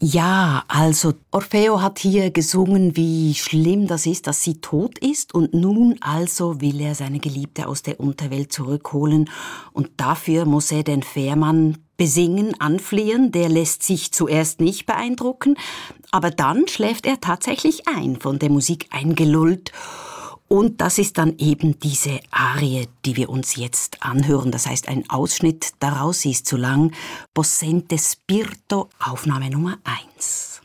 Ja, also Orfeo hat hier gesungen, wie schlimm das ist, dass sie tot ist, und nun also will er seine Geliebte aus der Unterwelt zurückholen, und dafür muss er den Fährmann besingen, anflehen. Der lässt sich zuerst nicht beeindrucken, aber dann schläft er tatsächlich ein, von der Musik eingelullt. Und das ist dann eben diese Arie, die wir uns jetzt anhören. Das heißt, ein Ausschnitt daraus, sie ist zu lang. Possente Spirito, Aufnahme Nummer 1.